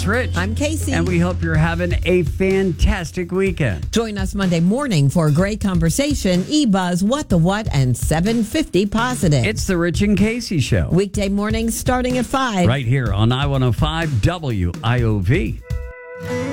It's Rich. I'm Casey. And we hope you're having a fantastic weekend. Join us Monday morning for a great conversation, eBuzz, What the What, and 750 Positive. It's the Rich and Casey Show. Weekday mornings starting at 5. Right here on I-105 WIOV.